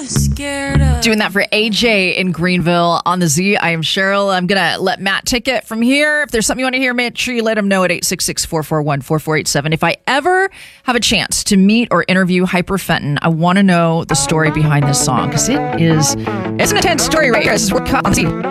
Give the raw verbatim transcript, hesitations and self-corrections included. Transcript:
scared of. Doing that for A J in Greenville on the Z. I am Cheryl. I'm going to let Matt take it from here. If there's something you want to hear, make sure you let him know at eight six six, four four one, four four eight seven. If I ever have a chance to meet or interview Hyper Fenton, I want to know the story behind this song because it is, it's an intense story right here. This is what on the Z.